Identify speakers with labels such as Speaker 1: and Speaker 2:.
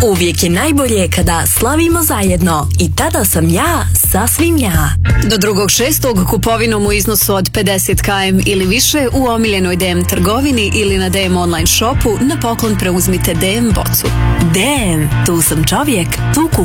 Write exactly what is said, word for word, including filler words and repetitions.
Speaker 1: Uvijek je najbolje kada slavimo zajedno i tada sam ja sasvim ja.
Speaker 2: Do drugog šestog kupovinom u iznosu od pedeset kilometara ili više u omiljenoj D M trgovini ili na D M online shopu na poklon preuzmite D M bocu.
Speaker 1: D M, tu sam čovjek, tu kupujem.